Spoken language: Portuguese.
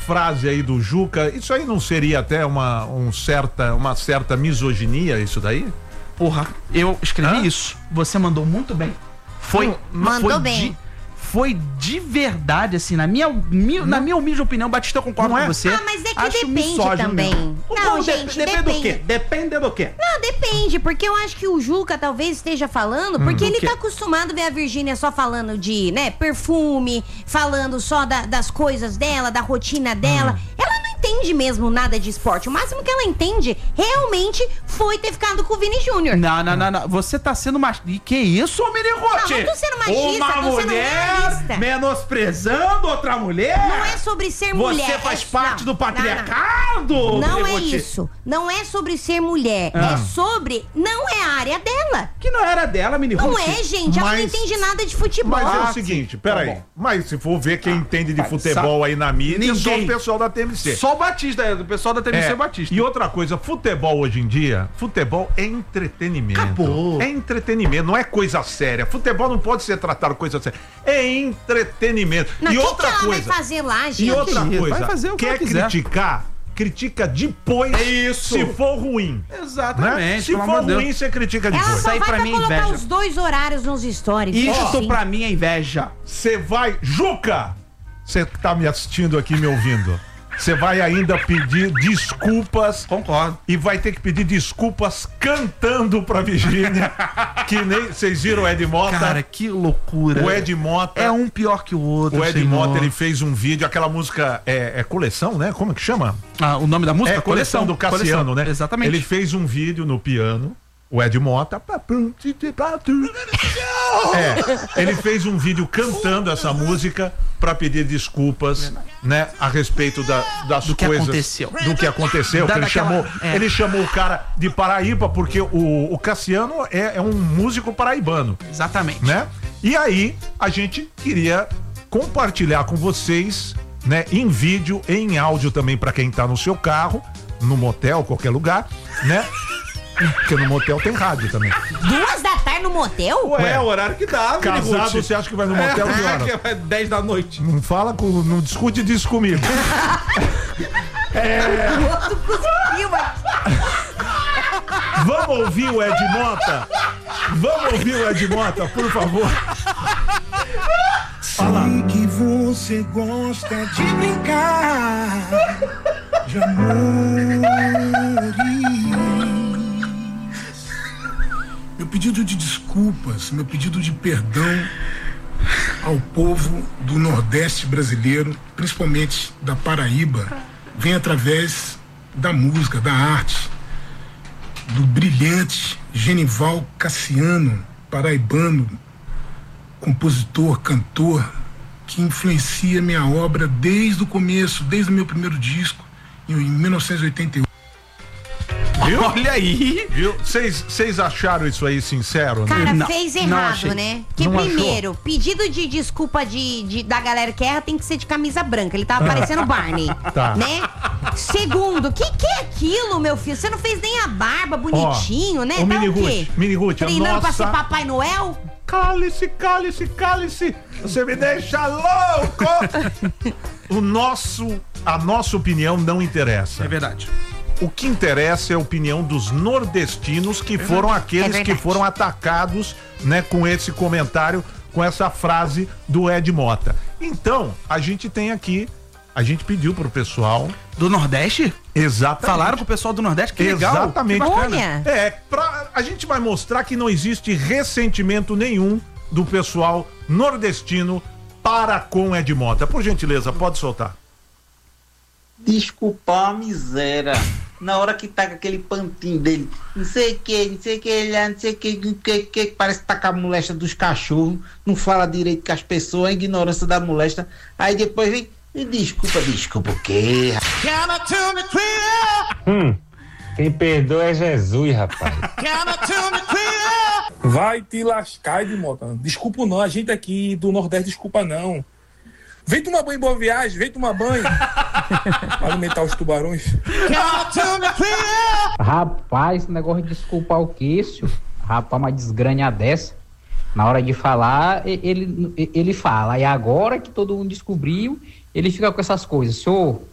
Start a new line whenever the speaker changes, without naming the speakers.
frase aí do Juca, isso aí não seria até uma certa misoginia, isso daí?
Porra, eu escrevi isso. Você mandou muito bem.
Mandou bem.
Foi de verdade, assim, na minha humilde opinião, Batista, eu concordo com você.
Ah, mas é que depende também.
Não, gente, depende do quê? Depende do quê?
Não, depende, porque eu acho que o Juca talvez esteja falando, porque ele tá acostumado a ver a Virgínia só falando de, né, perfume, falando só das coisas dela, da rotina dela. Ela não entende mesmo nada de esporte. O máximo que ela entende realmente foi ter ficado com o Vini Júnior.
Não. Você tá sendo machista. E que isso, Mirigote?
Não tô sendo machista,
Uma
tô sendo realista.
Menosprezando outra mulher?
Não é sobre ser mulher.
Você faz parte do patriarcado?
Não é isso. Não é sobre ser mulher. É sobre... Não é a área dela.
Que não era dela, Mirigote.
Não é, gente. Ela não entende nada de futebol.
Mas é o seguinte, peraí. Mas se for ver quem entende de futebol aí na mídia, é só o pessoal da TMC.
Só o Batista, o pessoal da TMC Batista.
E outra coisa, futebol hoje em dia, futebol é entretenimento.
Acabou.
É entretenimento, não é coisa séria. Futebol não pode ser tratado coisa séria. É entretenimento.
Não,
e
que
outra
ela
coisa.
vai fazer lá, gente?
E outra
Vai
coisa,
fazer o que
quer
ela quiser.
criticar, critica depois.
É isso.
Se for ruim.
Exatamente.
Né? Se
pelo
for
amor de Deus.
ruim, você critica
Ela
depois.
só
aí
vai
pra
pra
mim é
colocar
inveja.
os 2 horários nos stories.
Isso
Assim.
pra mim é inveja.
Você vai. Juca! Você tá me assistindo aqui, me ouvindo. Você vai ainda pedir desculpas.
Concordo.
E vai ter que pedir desculpas cantando pra Virgínia. Que nem. Vocês viram o Ed Mota?
Cara, que loucura.
O Ed Mota.
É um pior que o outro.
O Ed
senhor.
Mota, ele fez um vídeo, aquela música é coleção, né? Como é que chama?
Ah, o nome da música?
É coleção do Cassiano,
Coleção.
né?
Exatamente.
Ele fez um vídeo no piano, o Ed Mota. Ele fez um vídeo cantando essa música pra pedir desculpas, né? A respeito das
Do que
coisas.
aconteceu.
Do que aconteceu. Que ele chamou o cara de Paraíba, porque o Cassiano é um músico paraibano.
Exatamente.
Né? E aí, a gente queria compartilhar com vocês, né, em vídeo e em áudio também para quem tá no seu carro, no motel, qualquer lugar, né? Porque no motel tem rádio também.
2 da tarde no motel?
Ué, é o horário que dá,
Casado, você acha que vai no motel que hora?
É 10 da noite.
Não fala não discute disso comigo.
O outro cuspiu aqui.
Vamos ouvir o Ed Mota? Vamos ouvir o Ed Mota, por favor.
Sei que você gosta de brincar de amores. Meu pedido de desculpas, meu pedido de perdão ao povo do Nordeste brasileiro, principalmente da Paraíba, vem através da música, da arte, do brilhante Genival Cassiano, paraibano, compositor, cantor, que influencia minha obra desde o começo, desde o meu primeiro disco, em 1988.
Viu?
Olha aí.
Viu? Vocês acharam isso aí sincero, né?
Cara,
Não,
fez
não
errado,
achei.
né? Que
Não
primeiro, pedido de desculpa da galera que erra tem que ser de camisa branca. Ele tava parecendo Barney,
Tá.
né? Segundo, que é aquilo, meu filho? Você não fez nem a barba bonitinho, né?
Ô,
Tá o quê?
Miniguti,
Treinando pra ser Papai Noel?
Cálice, cálice, cálice. Você me deixa louco. A nossa opinião não interessa.
É verdade.
O que interessa é a opinião dos nordestinos, que foram aqueles que foram atacados, né, com esse comentário, com essa frase do Ed Mota. Então, a gente tem aqui, a gente pediu pro pessoal.
Do Nordeste?
Exatamente.
Falaram com o pessoal do Nordeste? Que legal.
Exatamente.
Que bacana.
Olha.
A gente vai mostrar que não existe ressentimento nenhum do pessoal nordestino para com Ed Mota. Por gentileza, pode soltar.
Desculpar a miséria. Na hora que tá com aquele pantinho dele, não sei o que, não sei o que, parece que tá com a molesta dos cachorros, não fala direito com as pessoas, a ignorância da molesta. Aí depois vem, desculpa o quê?
Quem perdoa é Jesus, rapaz.
Vai te lascar, Edmota. Desculpa não, a gente aqui do Nordeste, desculpa não. Vem tomar banho em Boa Viagem, vem tomar banho. Pra alimentar os tubarões.
Rapaz, esse negócio de desculpar o Quício, rapaz, uma desgranha dessa. Na hora de falar, ele fala. E agora que todo mundo descobriu, ele fica com essas coisas. Senhor,